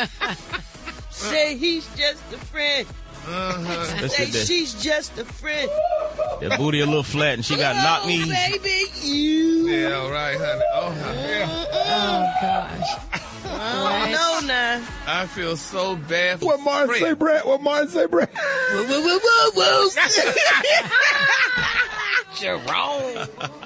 Say he's just a friend. Say she's just a friend. That booty a little flat and she got knock knees. Baby, you. Yeah, all right, honey. Oh, yeah. Oh, gosh. No, nah. I feel so bad for What Martin say, Brad? What Martin say, Brad? Whoa, whoa, whoa, whoa, whoa. Jerome.